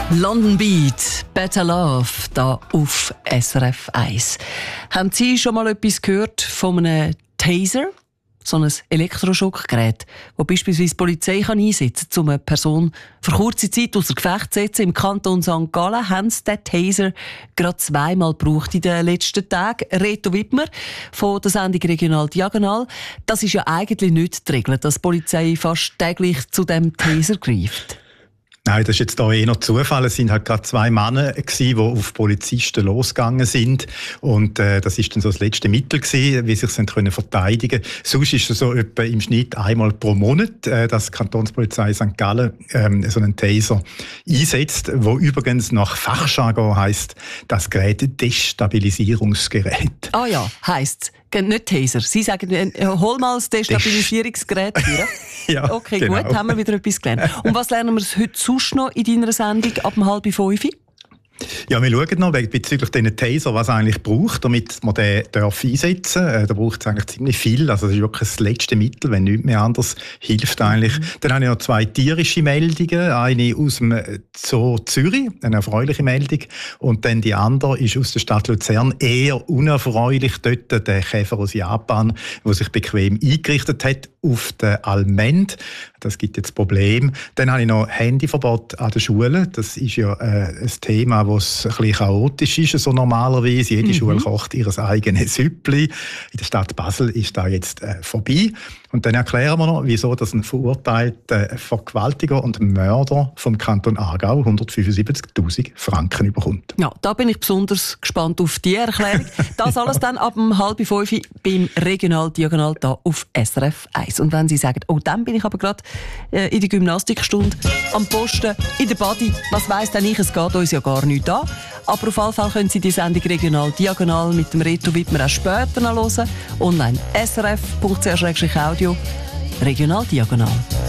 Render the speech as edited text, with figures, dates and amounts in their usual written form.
London Beat, Better Love, da auf SRF 1. Haben Sie schon mal etwas gehört von einem Taser? So ein Elektroschockgerät, das beispielsweise die Polizei einsetzen kann, um eine Person für kurze Zeit außer Gefecht zu setzen. Im Kanton St. Gallen haben sie den Taser gerade zweimal gebraucht in den letzten Tagen. Reto Wittmer von der Sendung Regional Diagonal. Das ist ja eigentlich nicht die Regel, dass die Polizei fast täglich zu dem Taser greift. Nein, das ist jetzt hier eher Zufall. Es sind halt gerade zwei Männer gewesen, die auf Polizisten losgegangen sind. Und das ist dann so das letzte Mittel gewesen, wie sie sich können verteidigen. Sonst ist es so etwa im Schnitt einmal pro Monat, dass die Kantonspolizei St. Gallen so einen Taser einsetzt, wo übrigens nach Fachjargon heisst, das Gerät Destabilisierungsgerät. Ah ja, heisst nicht Taser. Sie sagen, hol mal das Destabilisierungsgerät hier. Ja, okay, genau. Gut, haben wir wieder etwas gelernt. Und was lernen wir heute sonst noch in deiner Sendung ab 4:30? Ja, wir schauen noch bezüglich diesen Taser, was eigentlich braucht, damit man den einsetzen darf. Da braucht es eigentlich ziemlich viel. Also das ist wirklich das letzte Mittel, wenn nichts mehr anderes hilft eigentlich. Dann habe ich noch zwei tierische Meldungen. Eine aus dem Zoo Zürich, eine erfreuliche Meldung. Und dann die andere ist aus der Stadt Luzern, eher unerfreulich. Dort der Käfer aus Japan, der sich bequem eingerichtet hat auf den Almend. Das gibt jetzt Probleme. Dann habe ich noch Handyverbot an den Schulen. Das ist ja ein Thema, das ein bisschen chaotisch ist, so normalerweise. Jede Schule kocht ihr eigenes Süppli. In der Stadt Basel ist da jetzt vorbei. Und dann erklären wir noch, wieso das ein verurteilter Vergewaltiger und Mörder vom Kanton Aargau 175'000 Franken bekommt. Ja, da bin ich besonders gespannt auf die Erklärung. Das alles dann ab 4:30 beim Regional Diagonal da auf SRF 1. Und wenn Sie sagen, oh, dann bin ich aber gerade in der Gymnastikstunde am Posten, in der Body, was weiss denn ich, es geht uns ja gar nicht an. Aber auf jeden Fall können Sie die Sendung Regional Diagonal mit dem Reto Wittmer auch später noch hören. Online srf.ch/audio Regional Diagonal.